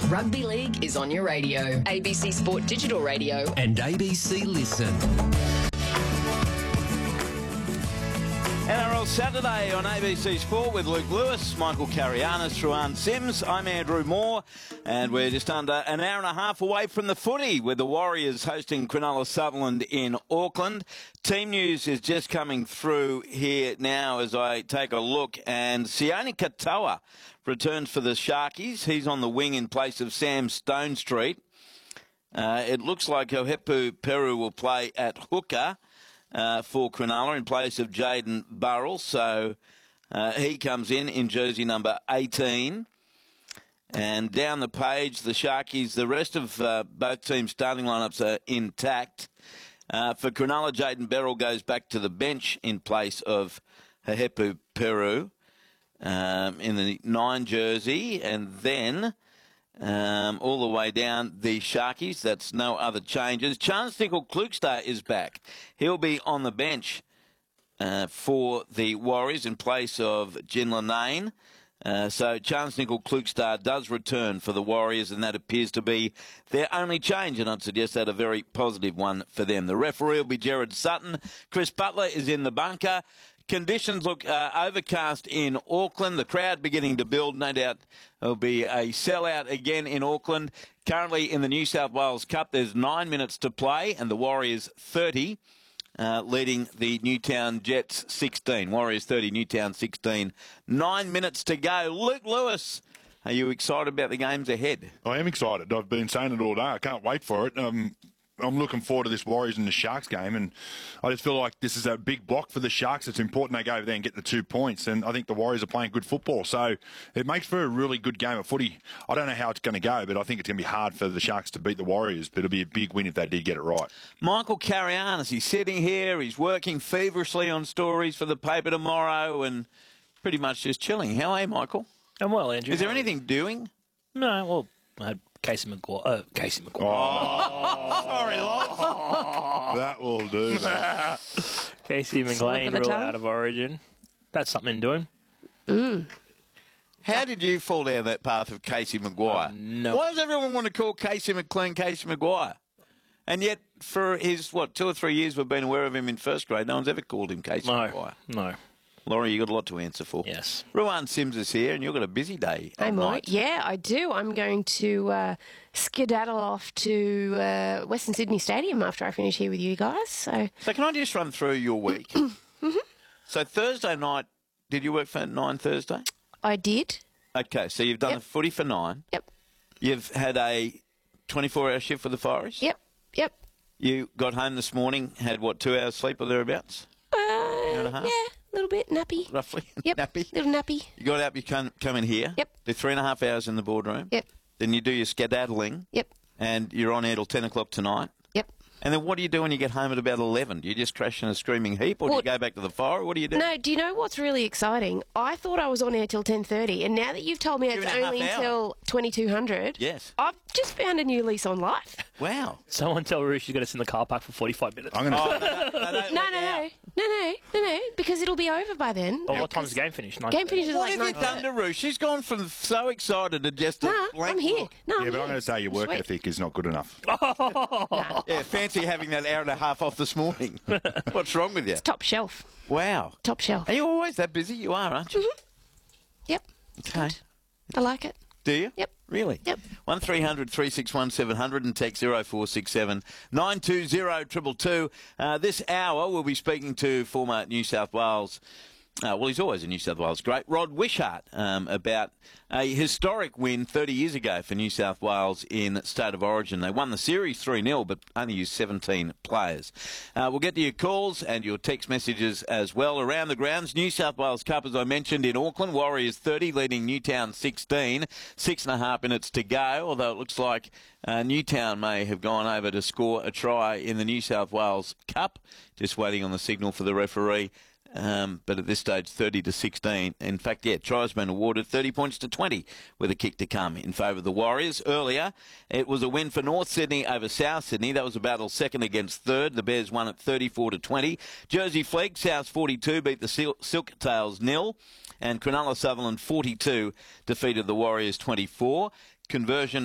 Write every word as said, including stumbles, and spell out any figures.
Rugby League is on your radio. A B C Sport Digital Radio. And A B C Listen. N R L Saturday on A B C Sport with Luke Lewis, Michael Carianis, Ruan Sims. I'm Andrew Moore, and we're just under an hour and a half away from the footy with the Warriors hosting Cronulla Sutherland in Auckland. Team news is just coming through here now as I take a look, and Sione Katoa returns for the Sharkies. He's on the wing in place of Sam Stonestreet. Uh, it looks like Ohepu Peru will play at hooker Uh, for Cronulla in place of Jaden Burrell. So uh, he comes in in jersey number eighteen. And down the page, the Sharkies, the rest of uh, both teams' starting lineups are intact. Uh, for Cronulla, Jaden Burrell goes back to the bench in place of Ohepu Peru um, in the nine jersey. And then Um, all the way down the Sharkies, that's no other changes. Chance Nickel-Klugstad is back. He'll be on the bench uh, for the Warriors in place of Jin Lanane. Uh, so Chance Nickel-Klugstad does return for the Warriors, and that appears to be their only change, and I'd suggest that a very positive one for them. The referee will be Gerard Sutton. Chris Butler is in the bunker. Conditions look uh, overcast in Auckland. The crowd beginning to build. No doubt there'll be a sellout again in Auckland. Currently in the New South Wales Cup, there's nine minutes to play, and the Warriors thirty, uh, leading the Newtown Jets sixteen. Warriors thirty, Newtown sixteen. Nine minutes to go. Luke Lewis, are you excited about the games ahead? I am excited. I've been saying it all day. I can't wait for it. Um, I'm looking forward to this Warriors and the Sharks game, and I just feel like this is a big block for the Sharks. It's important they go over there and get the two points, and I think the Warriors are playing good football, so it makes for a really good game of footy. I don't know how it's going to go, but I think it's going to be hard for the Sharks to beat the Warriors, but it'll be a big win if they did get it right. Michael Carianis, he's sitting here, he's working feverishly on stories for the paper tomorrow, and pretty much just chilling. How are you, Michael? I'm well, Andrew. Is there anything doing? No, well, I had Casey McGuire. Uh, Casey McGuire. Oh, sorry, love. That will do. That. Casey McLean rule out of Origin. That's something doing. Mm. How did you fall down that path of Casey McGuire? Uh, no. Why does everyone want to call Casey McLean Casey McGuire? And yet, for his, what, two or three years we've been aware of him in first grade, no one's ever called him Casey no. McGuire. No. Laurie, you've got a lot to answer for. Yes. Ruan Sims is here, and you've got a busy day. Hey, Mike. Yeah, I do. I'm going to uh, skedaddle off to uh, Western Sydney Stadium after I finish here with you guys. So, so can I just run through your week? mm-hmm. So Thursday night, did you work for nine Thursday? I did. Okay, so you've done yep. the footy for nine. Yep. You've had a twenty-four hour shift for the Fireys? Yep. Yep. You got home this morning, had, what, two hours sleep or thereabouts? Uh, Hour and a half? Yeah. A little bit nappy. Roughly? Yep. Nappy? Little nappy. You got out, you come, come in here. Yep. Do three and a half hours in the boardroom. Yep. Then you do your skedaddling. Yep. And you're on air till ten o'clock tonight. Yep. And then what do you do when you get home at about eleven? Do you just crash in a screaming heap, or well, do you go back to the fire, or what do you do? No, do you know what's really exciting? I thought I was on air till ten thirty, and now that you've told me Two it's and a only half hour. until twenty-two hundred, yes, I've just found a new lease on life. Wow. Someone tell Roo she's got us in the car park for forty-five minutes. I'm going oh, to... no, no, no, no, no, no, no, no, no, no, because it'll be over by then. Well, what time's the game finish? Game finishes what like have you done to Roo? She's gone from so excited to just a Nah, blank I'm here. look. No, I'm Yeah, but here. I'm going to say your work Sweet. ethic is not good enough. Nah. Yeah, fancy having that hour and a half off this morning. What's wrong with you? It's top shelf. Wow. Top shelf. Are you always that busy? You are, aren't you? Mm-hmm. Yep. Okay. I like it. Do you? Yep. Really? Yep. one three hundred three six one seven hundred and text zero four six seven nine two zero two two two. Uh, this hour we'll be speaking to former New South Wales, uh, well, he's always a New South Wales great, Rod Wishart, um, about a historic win thirty years ago for New South Wales in State of Origin. They won the series three nil, but only used seventeen players. Uh, we'll get to your calls and your text messages as well. Around the grounds, New South Wales Cup, as I mentioned, in Auckland. Warriors thirty, leading Newtown sixteen. Six and a half minutes to go, although it looks like uh, Newtown may have gone over to score a try in the New South Wales Cup. Just waiting on the signal for the referee. Um, but at this stage, thirty to sixteen. In fact, yeah, tries been awarded thirty points to twenty with a kick to come in favour of the Warriors. Earlier, it was a win for North Sydney over South Sydney. That was a battle second against third. The Bears won at thirty-four to twenty. Jersey Flegg, South forty-two, beat the Sil- Silk Tails nil. And Cronulla Sutherland forty-two defeated the Warriors twenty-four. Conversion